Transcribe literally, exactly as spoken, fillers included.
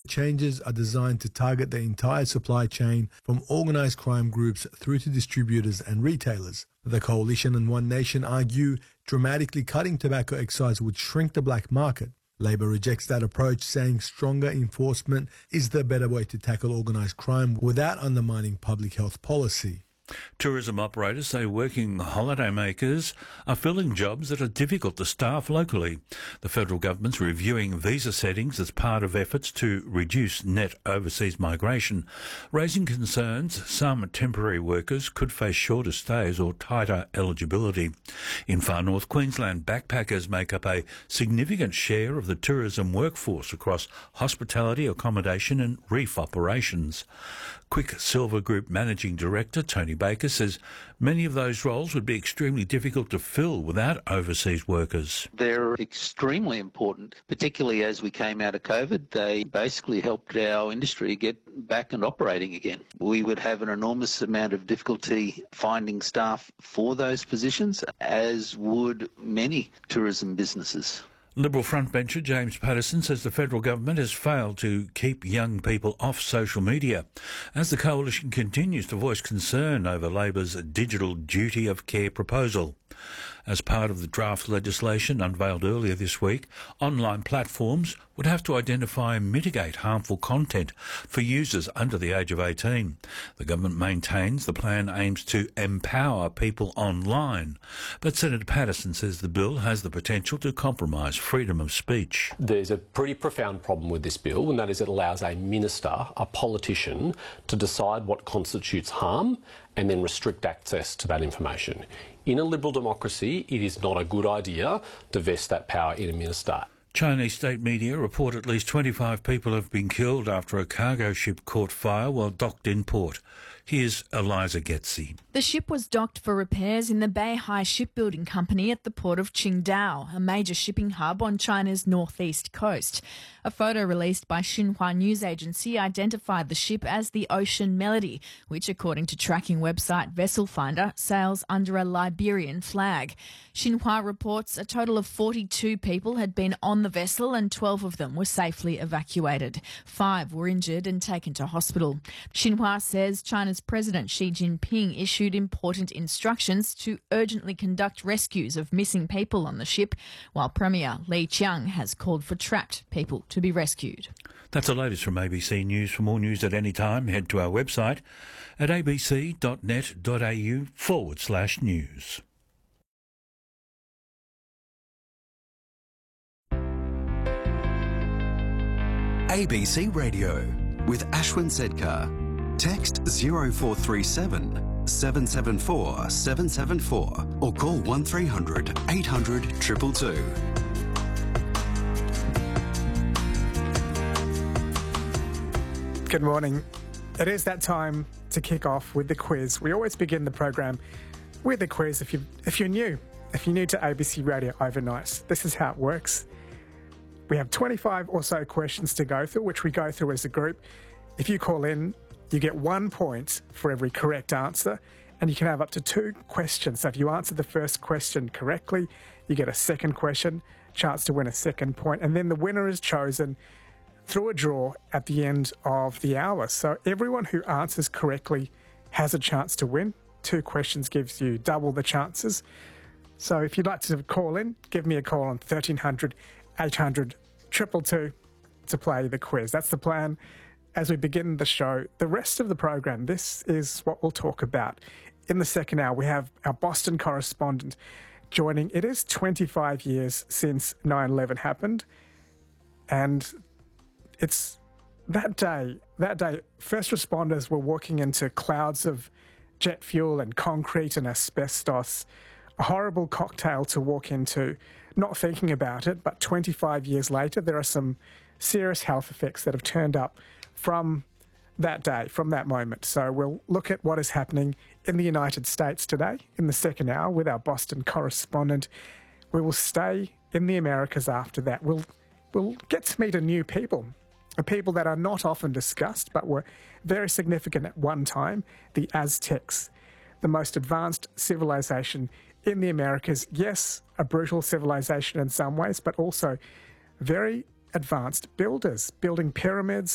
Changes are designed to target the entire supply chain from organised crime groups through to distributors and retailers. The Coalition and One Nation argue dramatically cutting tobacco excise would shrink the black market. Labor rejects that approach, saying stronger enforcement is the better way to tackle organised crime without undermining public health policy. Tourism operators say working holidaymakers are filling jobs that are difficult to staff locally. The federal government's reviewing visa settings as part of efforts to reduce net overseas migration, raising concerns some temporary workers could face shorter stays or tighter eligibility. In far north Queensland, backpackers make up a significant share of the tourism workforce across hospitality, accommodation and reef operations. Quicksilver Group Managing Director Tony Baker says many of those roles would be extremely difficult to fill without overseas workers. They're extremely important, particularly as we came out of COVID. They basically helped our industry get back and operating again. We would have an enormous amount of difficulty finding staff for those positions, as would many tourism businesses. Liberal frontbencher James Patterson says the federal government has failed to keep young people off social media as the coalition continues to voice concern over Labor's digital duty of care proposal. As part of the draft legislation unveiled earlier this week, online platforms would have to identify and mitigate harmful content for users under the age of eighteen. The government maintains the plan aims to empower people online, but Senator Patterson says the bill has the potential to compromise freedom of speech. There's a pretty profound problem with this bill, and that is it allows a minister, a politician, to decide what constitutes harm and then restrict access to that information. In a liberal democracy, it is not a good idea to vest that power in a minister. Chinese state media report at least twenty-five people have been killed after a cargo ship caught fire while docked in port. Here's Eliza Getzi. The ship was docked for repairs in the Beihai Shipbuilding Company at the port of Qingdao, a major shipping hub on China's northeast coast. A photo released by Xinhua News Agency identified the ship as the Ocean Melody, which, according to tracking website Vessel Finder, sails under a Liberian flag. Xinhua reports a total of forty-two people had been on the vessel and twelve of them were safely evacuated. Five were injured and taken to hospital. Xinhua says China's President Xi Jinping issued important instructions to urgently conduct rescues of missing people on the ship, while Premier Li Qiang has called for trapped people to be rescued. That's the latest from A B C News. For more news at any time, head to our website at abc.net.au forward slash news. A B C Radio with Ashwin Sedkar. Text zero four three seven, seven seven four, seven seven four or call one three hundred, eight hundred, two two two. Good morning. It is that time to kick off with the quiz. We always begin the program with a quiz. If you if you're new, if you're new to A B C Radio Overnight, this is how it works. We have twenty-five or so questions to go through, which we go through as a group. If you call in, you get one point for every correct answer, and you can have up to two questions. So if you answer the first question correctly, you get a second question, chance to win a second point, and then the winner is chosen through a draw at the end of the hour. So everyone who answers correctly has a chance to win. Two questions gives you double the chances. So if you'd like to call in, give me a call on thirteen hundred, eight hundred, two two two to play the quiz. That's the plan as we begin the show. The rest of the program, this is what we'll talk about. In the second hour, we have our Boston correspondent joining. It is twenty-five years since nine eleven happened, and it's that day, that day, first responders were walking into clouds of jet fuel and concrete and asbestos, a horrible cocktail to walk into, not thinking about it, but twenty-five years later, there are some serious health effects that have turned up from that day, from that moment. So we'll look at what is happening in the United States today in the second hour with our Boston correspondent. We will stay in the Americas after that. We'll, we'll get to meet a new people. People that are not often discussed but were very significant at one time, the Aztecs, the most advanced civilization in the Americas. Yes, a brutal civilization in some ways, but also very advanced builders, building pyramids,